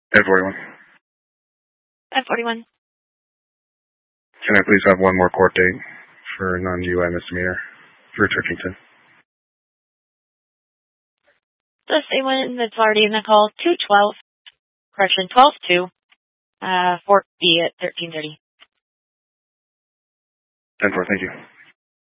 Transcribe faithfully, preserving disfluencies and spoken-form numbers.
ten forty-one. ten forty-one. Can I please have one more court date for a non-U I misdemeanor for Turkington? The same one that's already in the call, two twelve, correction, twelve two, uh, four B at thirteen thirty. ten four, thank you.